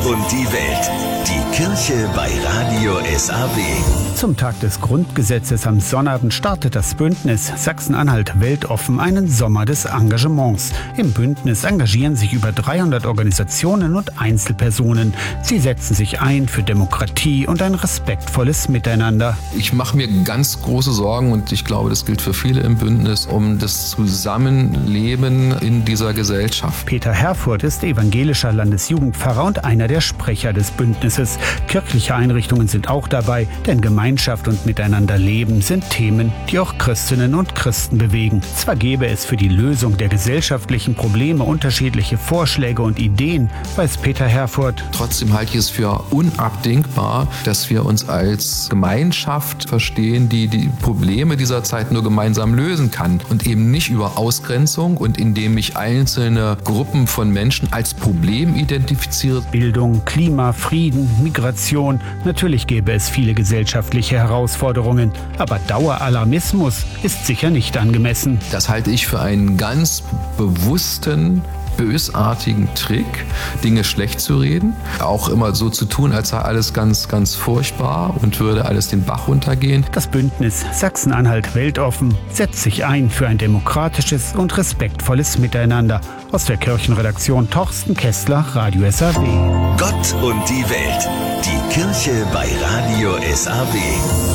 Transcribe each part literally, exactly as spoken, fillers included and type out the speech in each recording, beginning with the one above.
und die Welt. Die Kirche bei Radio S A W. Zum Tag des Grundgesetzes am Sonnabend startet das Bündnis Sachsen-Anhalt weltoffen einen Sommer des Engagements. Im Bündnis engagieren sich über dreihundert Organisationen und Einzelpersonen. Sie setzen sich ein für Demokratie und ein respektvolles Miteinander. Ich mache mir ganz große Sorgen, und ich glaube, das gilt für viele im Bündnis, um das Zusammenleben in dieser Gesellschaft. Peter Herfurth ist evangelischer Landesjugendpfarrer und einer der Sprecher des Bündnisses. Kirchliche Einrichtungen sind auch dabei, denn Gemeinschaft und Miteinanderleben sind Themen, die auch Christinnen und Christen bewegen. Zwar gäbe es für die Lösung der gesellschaftlichen Probleme unterschiedliche Vorschläge und Ideen, weiß Peter Herfurth. Trotzdem halte ich es für unabdingbar, dass wir uns als Gemeinschaft verstehen, die die Probleme dieser Zeit nur gemeinsam lösen kann und eben nicht über Ausgrenzung und indem ich einzelne Gruppen von Menschen als Problem identifiziere. Bildung, Klima, Frieden, Migration. Natürlich gäbe es viele gesellschaftliche Herausforderungen, aber Daueralarmismus ist sicher nicht angemessen. Das halte ich für einen ganz bewussten, bösartigen Trick, Dinge schlecht zu reden, auch immer so zu tun, als sei alles ganz, ganz furchtbar und würde alles den Bach runtergehen. Das Bündnis Sachsen-Anhalt weltoffen setzt sich ein für ein demokratisches und respektvolles Miteinander. Aus der Kirchenredaktion Torsten Kessler, Radio S A W. Gott und die Welt. Die Kirche bei Radio S A W.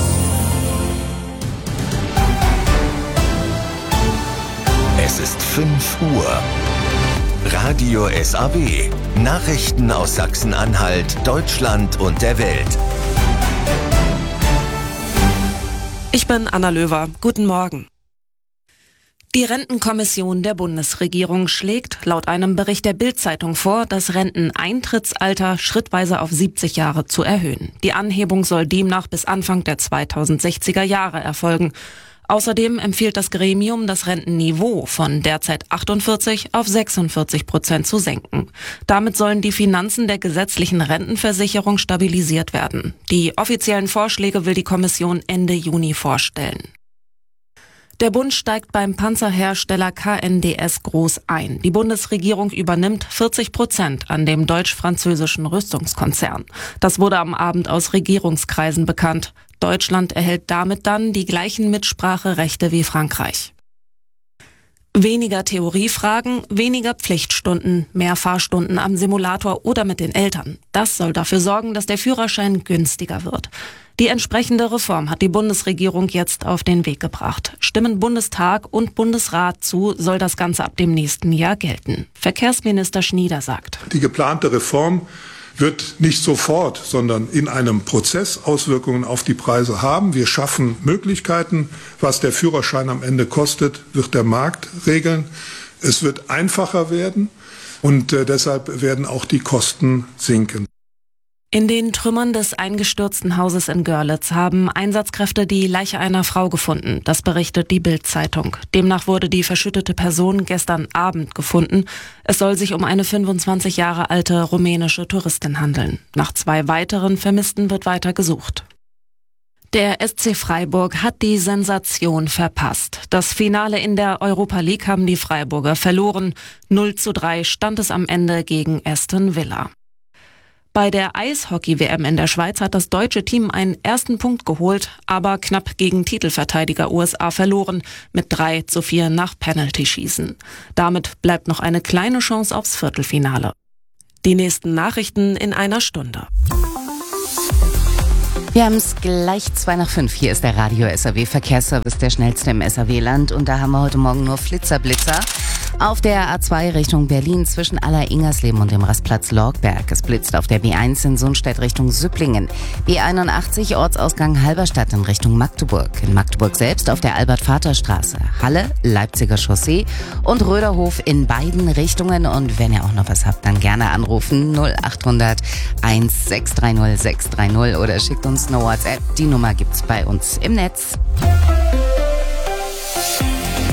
Es ist fünf Uhr. Radio S A W. Nachrichten aus Sachsen-Anhalt, Deutschland und der Welt. Ich bin Anna Löwer. Guten Morgen. Die Rentenkommission der Bundesregierung schlägt laut einem Bericht der Bild-Zeitung vor, das Renteneintrittsalter schrittweise auf siebzig Jahre zu erhöhen. Die Anhebung soll demnach bis Anfang der zweitausendsechziger Jahre erfolgen. Außerdem empfiehlt das Gremium, das Rentenniveau von derzeit achtundvierzig auf sechsundvierzig Prozent zu senken. Damit sollen die Finanzen der gesetzlichen Rentenversicherung stabilisiert werden. Die offiziellen Vorschläge will die Kommission Ende Juni vorstellen. Der Bund steigt beim Panzerhersteller K N D S groß ein. Die Bundesregierung übernimmt vierzig Prozent an dem deutsch-französischen Rüstungskonzern. Das wurde am Abend aus Regierungskreisen bekannt. Deutschland erhält damit dann die gleichen Mitspracherechte wie Frankreich. Weniger Theoriefragen, weniger Pflichtstunden, mehr Fahrstunden am Simulator oder mit den Eltern. Das soll dafür sorgen, dass der Führerschein günstiger wird. Die entsprechende Reform hat die Bundesregierung jetzt auf den Weg gebracht. Stimmen Bundestag und Bundesrat zu, soll das Ganze ab dem nächsten Jahr gelten. Verkehrsminister Schnieder sagt: Die geplante Reform wird nicht sofort, sondern in einem Prozess Auswirkungen auf die Preise haben. Wir schaffen Möglichkeiten. Was der Führerschein am Ende kostet, wird der Markt regeln. Es wird einfacher werden und äh, deshalb werden auch die Kosten sinken. In den Trümmern des eingestürzten Hauses in Görlitz haben Einsatzkräfte die Leiche einer Frau gefunden. Das berichtet die Bild-Zeitung. Demnach wurde die verschüttete Person gestern Abend gefunden. Es soll sich um eine fünfundzwanzig Jahre alte rumänische Touristin handeln. Nach zwei weiteren Vermissten wird weiter gesucht. Der S C Freiburg hat die Sensation verpasst. Das Finale in der Europa League haben die Freiburger verloren. null zu drei stand es am Ende gegen Aston Villa. Bei der Eishockey-W M in der Schweiz hat das deutsche Team einen ersten Punkt geholt, aber knapp gegen Titelverteidiger U S A verloren, mit drei zu vier nach Penalty-Schießen. Damit bleibt noch eine kleine Chance aufs Viertelfinale. Die nächsten Nachrichten in einer Stunde. Wir haben es gleich zwei nach fünf. Hier ist der Radio S A W Verkehrsservice, der schnellste im S A W-Land. Und da haben wir heute Morgen nur Flitzerblitzer. Auf der A zwei Richtung Berlin zwischen Aller-Ingersleben und dem Rastplatz Lorgberg. Es blitzt auf der B eins in Sundstedt Richtung Süpplingen. B einundachtzig Ortsausgang Halberstadt in Richtung Magdeburg. In Magdeburg selbst auf der Albert-Vater-Straße. Halle, Leipziger Chaussee und Röderhof in beiden Richtungen. Und wenn ihr auch noch was habt, dann gerne anrufen null achthundert eins sechs drei null sechs drei null oder schickt uns eine WhatsApp. Die Nummer gibt's bei uns im Netz.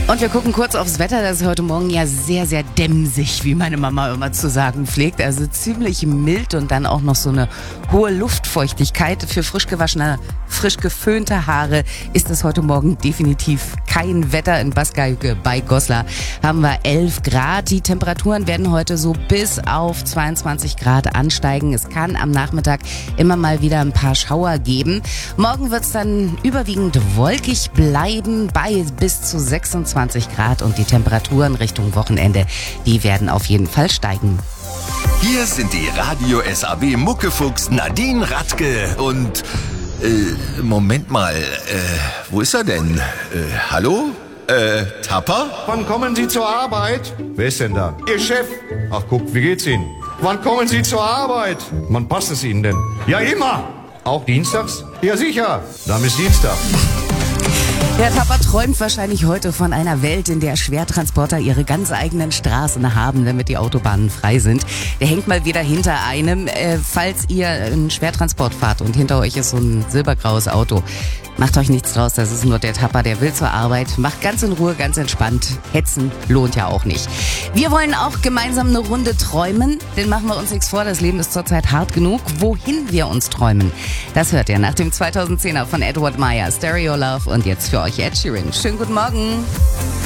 Und wir gucken kurz aufs Wetter. Das ist heute Morgen ja sehr, sehr dämsig, wie meine Mama immer zu sagen pflegt. Also ziemlich mild und dann auch noch so eine hohe Luftfeuchtigkeit. Für frisch gewaschene, frisch geföhnte Haare ist es heute Morgen definitiv kein Wetter. In Baskayuke bei Goslar haben wir elf Grad. Die Temperaturen werden heute so bis auf zweiundzwanzig Grad ansteigen. Es kann am Nachmittag immer mal wieder ein paar Schauer geben. Morgen wird es dann überwiegend wolkig bleiben bei bis zu sechsundzwanzig Grad und die Temperaturen Richtung Wochenende, die werden auf jeden Fall steigen. Hier sind die Radio S A W Muckefuchs Nadine Radke und äh, Moment mal, äh, wo ist er denn? Äh, hallo? Äh, Tapper? Wann kommen Sie zur Arbeit? Wer ist denn da? Ihr Chef. Ach guck, wie geht's Ihnen? Wann kommen Sie zur Arbeit? Wann passt es Ihnen denn? Ja immer. Auch dienstags? Ja sicher. Dann ist Dienstag. Der Tapper träumt wahrscheinlich heute von einer Welt, in der Schwertransporter ihre ganz eigenen Straßen haben, damit die Autobahnen frei sind. Der hängt mal wieder hinter einem. Äh, falls ihr einen Schwertransport fahrt und hinter euch ist so ein silbergraues Auto, macht euch nichts draus, das ist nur der Tapper, der will zur Arbeit. Macht ganz in Ruhe, ganz entspannt. Hetzen lohnt ja auch nicht. Wir wollen auch gemeinsam eine Runde träumen, denn machen wir uns nichts vor, das Leben ist zurzeit hart genug. Wohin wir uns träumen, das hört ihr nach dem zweitausendzehner von Edward Meyer, Stereo Love und jetzt für euch Ed Sheeran. Schönen guten Morgen.